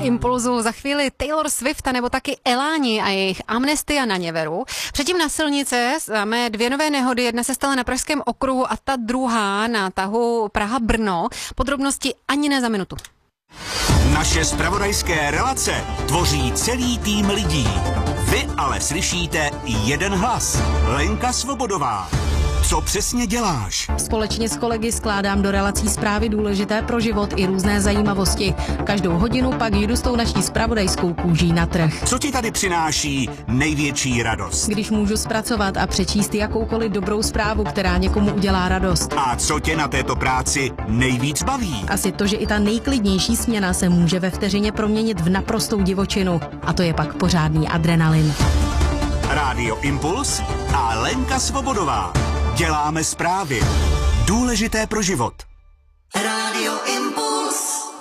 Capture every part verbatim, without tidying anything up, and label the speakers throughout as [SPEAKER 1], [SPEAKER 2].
[SPEAKER 1] Impulzu za chvíli Taylor Swift a nebo taky Eláni a jejich Amnestia na Něveru. Předtím na silnice máme dvě nové nehody. Jedna se stala na Pražském okruhu a ta druhá na tahu Praha-Brno. Podrobnosti ani ne za minutu.
[SPEAKER 2] Naše zpravodajské relace tvoří celý tým lidí. Vy ale slyšíte jeden hlas. Lenka Svobodová. Co přesně děláš?
[SPEAKER 3] Společně s kolegy skládám do relací zprávy důležité pro život i různé zajímavosti. Každou hodinu pak jdu s tou naší zpravodajskou kůží na trh.
[SPEAKER 2] Co ti tady přináší největší radost?
[SPEAKER 3] Když můžu zpracovat a přečíst jakoukoliv dobrou zprávu, která někomu udělá radost.
[SPEAKER 2] A co tě na této práci nejvíc baví?
[SPEAKER 3] Asi to, že i ta nejklidnější směna se může ve vteřině proměnit v naprostou divočinu. A to je pak pořádný adrenalin.
[SPEAKER 2] Rádio Impuls a Lenka Svobodová. Děláme zprávy. Důležité pro život.
[SPEAKER 4] Rádio Impuls.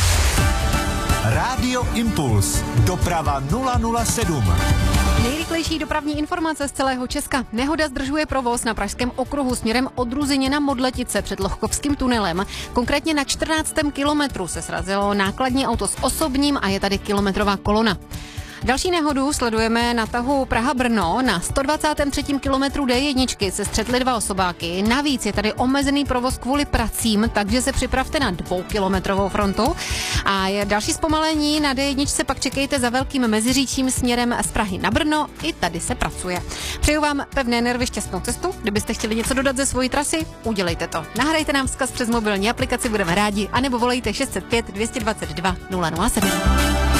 [SPEAKER 2] Rádio Impuls. Doprava nula nula sedm.
[SPEAKER 1] Nejrychlejší dopravní informace z celého Česka. Nehoda zdržuje provoz na Pražském okruhu směrem od Ruzyně na Modletice před Lohkovským tunelem. Konkrétně na čtrnáctém kilometru se srazilo nákladní auto s osobním a je tady kilometrová kolona. Další nehodu sledujeme na tahu Praha-Brno. Na sto dvacátém třetím kilometru D jedna se střetly dva osobáky. Navíc je tady omezený provoz kvůli pracím, takže se připravte na dvoukilometrovou frontu. A je další zpomalení na D jedna pak čekejte za Velkým Meziříčím směrem z Prahy na Brno. I tady se pracuje. Přeju vám pevné nervy, šťastnou cestu. Kdybyste chtěli něco dodat ze svojí trasy, udělejte to. Nahrajte nám vzkaz přes mobilní aplikaci, budeme rádi, anebo volejte šest set pět dvě dvacet dva nula nula sedm.